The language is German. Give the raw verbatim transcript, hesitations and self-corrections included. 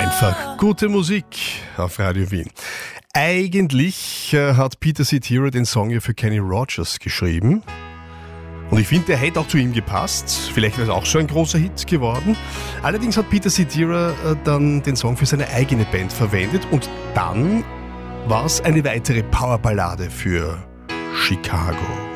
Einfach gute Musik auf Radio Wien. Eigentlich äh, hat Peter Cetera den Song ja für Kenny Rogers geschrieben. Und ich finde, der hätte auch zu ihm gepasst. Vielleicht wäre es auch so ein großer Hit geworden. Allerdings hat Peter Cetera äh, dann den Song für seine eigene Band verwendet. Und dann war es eine weitere Powerballade für Chicago.